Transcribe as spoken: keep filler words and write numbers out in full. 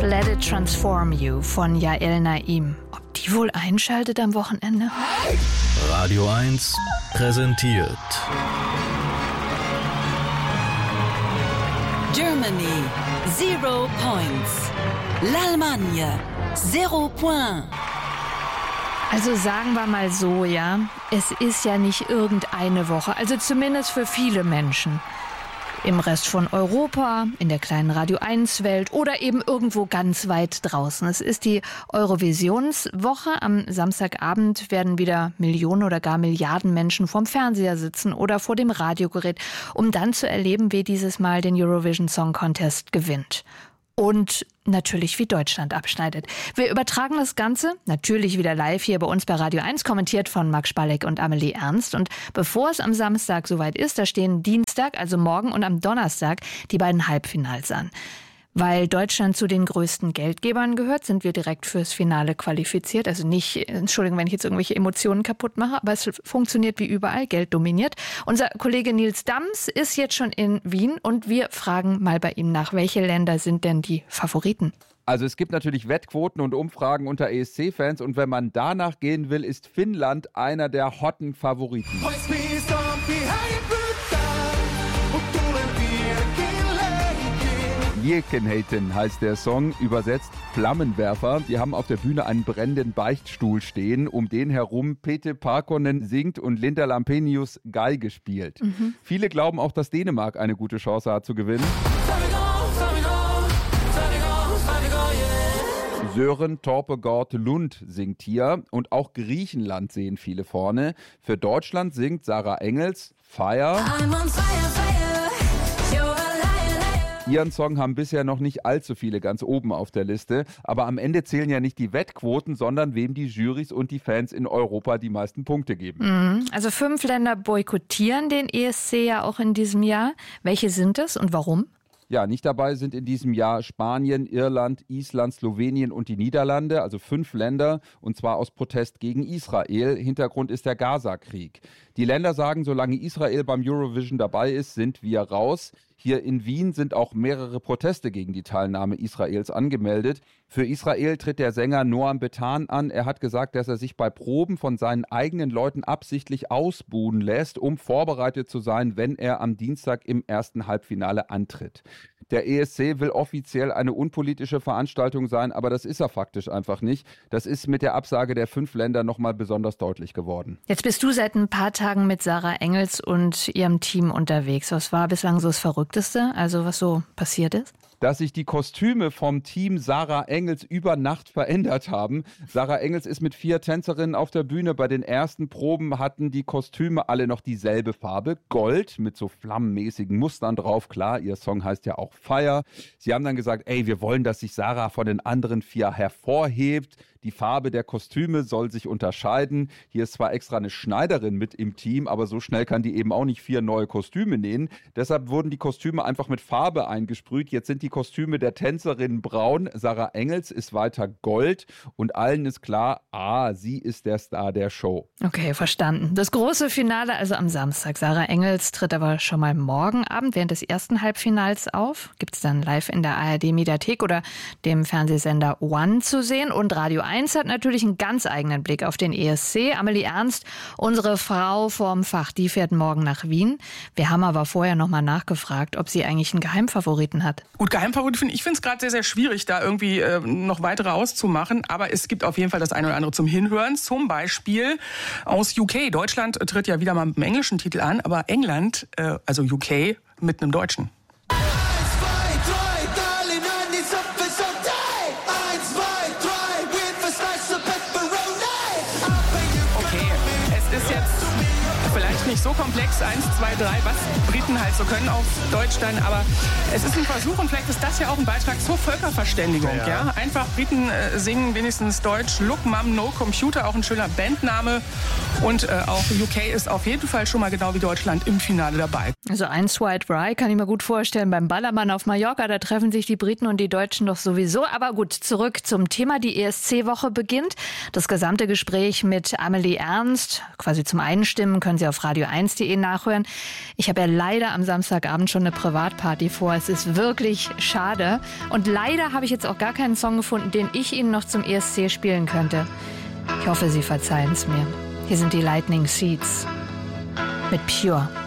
Let It Transform You von Yael Naim. Ob die wohl einschaltet am Wochenende? Radio eins präsentiert Germany, zero points. L'Allemagne, zero point. Also sagen wir mal so, ja, es ist ja nicht irgendeine Woche, also zumindest für viele Menschen. Im Rest von Europa, in der kleinen Radio eins Welt oder eben irgendwo ganz weit draußen. Es ist die Eurovisionswoche. Am Samstagabend werden wieder Millionen oder gar Milliarden Menschen vorm Fernseher sitzen oder vor dem Radiogerät, um dann zu erleben, wie dieses Mal den Eurovision Song Contest gewinnt. Und natürlich, wie Deutschland abschneidet. Wir übertragen das Ganze natürlich wieder live hier bei uns bei Radio eins, kommentiert von Max Spalleck und Amelie Ernst. Und bevor es am Samstag soweit ist, da stehen Dienstag, also morgen und am Donnerstag die beiden Halbfinals an. Weil Deutschland zu den größten Geldgebern gehört, sind wir direkt fürs Finale qualifiziert. Also nicht, Entschuldigung, wenn ich jetzt irgendwelche Emotionen kaputt mache, aber es funktioniert wie überall, Geld dominiert. Unser Kollege Nils Dams ist jetzt schon in Wien und wir fragen mal bei ihm nach, welche Länder sind denn die Favoriten? Also es gibt natürlich Wettquoten und Umfragen unter E S C-Fans und wenn man danach gehen will, ist Finnland einer der hotten Favoriten. Liekkenheiten heißt der Song, übersetzt Flammenwerfer. Die haben auf der Bühne einen brennenden Beichtstuhl stehen, um den herum Pete Parkkonen singt und Linda Lampenius Geige spielt. Mhm. Viele glauben auch, dass Dänemark eine gute Chance hat zu gewinnen. Sören Torpegård Lund singt hier und auch Griechenland sehen viele vorne. Für Deutschland singt Sarah Engels Fire. Ihren Song haben bisher noch nicht allzu viele ganz oben auf der Liste. Aber am Ende zählen ja nicht die Wettquoten, sondern wem die Jurys und die Fans in Europa die meisten Punkte geben. Also fünf Länder boykottieren den E S C ja auch in diesem Jahr. Welche sind es und warum? Ja, nicht dabei sind in diesem Jahr Spanien, Irland, Island, Slowenien und die Niederlande, also fünf Länder, und zwar aus Protest gegen Israel. Hintergrund ist der Gaza-Krieg. Die Länder sagen, solange Israel beim Eurovision dabei ist, sind wir raus. Hier in Wien sind auch mehrere Proteste gegen die Teilnahme Israels angemeldet. Für Israel tritt der Sänger Noam Betan an. Er hat gesagt, dass er sich bei Proben von seinen eigenen Leuten absichtlich ausbuhen lässt, um vorbereitet zu sein, wenn er am Dienstag im ersten Halbfinale antritt. Der E S C will offiziell eine unpolitische Veranstaltung sein, aber das ist er faktisch einfach nicht. Das ist mit der Absage der fünf Länder nochmal besonders deutlich geworden. Jetzt bist du seit ein paar Tagen mit Sarah Engels und ihrem Team unterwegs. Was war bislang so das Verrückteste, also was so passiert ist? Dass sich die Kostüme vom Team Sarah Engels über Nacht verändert haben. Sarah Engels ist mit vier Tänzerinnen auf der Bühne. Bei den ersten Proben hatten die Kostüme alle noch dieselbe Farbe, Gold, mit so flammenmäßigen Mustern drauf. Klar, ihr Song heißt ja auch Fire. Sie haben dann gesagt, ey, wir wollen, dass sich Sarah von den anderen vier hervorhebt. Die Farbe der Kostüme soll sich unterscheiden. Hier ist zwar extra eine Schneiderin mit im Team, aber so schnell kann die eben auch nicht vier neue Kostüme nähen. Deshalb wurden die Kostüme einfach mit Farbe eingesprüht. Jetzt sind die Kostüme der Tänzerinnen braun. Sarah Engels ist weiter Gold. Und allen ist klar, ah, sie ist der Star der Show. Okay, verstanden. Das große Finale also am Samstag. Sarah Engels tritt aber schon mal morgen Abend während des ersten Halbfinals auf. Gibt es dann live in der A R D-Mediathek oder dem Fernsehsender One zu sehen. Und Radio eins hat natürlich einen ganz eigenen Blick auf den E S C. Amelie Ernst, unsere Frau vorm Fach, die fährt morgen nach Wien. Wir haben aber vorher noch mal nachgefragt, ob sie eigentlich einen Geheimfavoriten hat. Gut, Geheimfavorit finde ich, finde es gerade sehr, sehr schwierig, da irgendwie äh, noch weitere auszumachen. Aber es gibt auf jeden Fall das eine oder andere zum Hinhören. Zum Beispiel aus U K. Deutschland tritt ja wieder mal mit dem englischen Titel an, aber England, äh, also U K, mit einem deutschen. Nicht so komplex, eins, zwei, drei, was Briten halt so können auf Deutsch dann, aber es ist ein Versuch und vielleicht ist das ja auch ein Beitrag zur Völkerverständigung, ja. ja? Einfach Briten äh, singen wenigstens Deutsch, Look Mum No Computer, auch ein schöner Bandname und äh, auch U K ist auf jeden Fall schon mal genau wie Deutschland im Finale dabei. Also eins, zwei, drei kann ich mir gut vorstellen, beim Ballermann auf Mallorca, da treffen sich die Briten und die Deutschen doch sowieso, aber gut, zurück zum Thema, die E S C-Woche beginnt. Das gesamte Gespräch mit Amelie Ernst, quasi zum Einstimmen, können Sie auf Radio eins punkt de nachhören. Ich habe ja leider am Samstagabend schon eine Privatparty vor. Es ist wirklich schade. Und leider habe ich jetzt auch gar keinen Song gefunden, den ich Ihnen noch zum E S C spielen könnte. Ich hoffe, Sie verzeihen es mir. Hier sind die Lightning Seeds mit Pure.